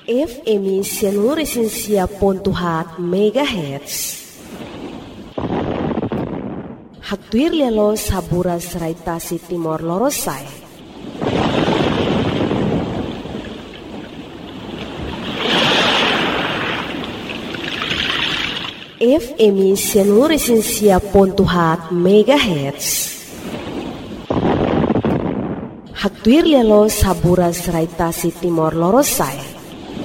FM Sianuresinsia Pontuhat Megahertz. Haktuir lelo saburas raitasi Timor Lorosai. FM Sianuresinsia Pontuhat Megahertz. Haktuir lelo saburas raitasi Timor Lorosai.